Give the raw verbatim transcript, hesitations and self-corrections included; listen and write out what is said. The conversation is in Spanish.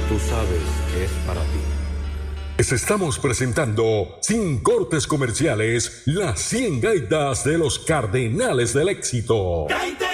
tú sabes que es para ti. Les estamos presentando, sin cortes comerciales, las cien gaitas de los Cardenales del Éxito. ¡Gaita!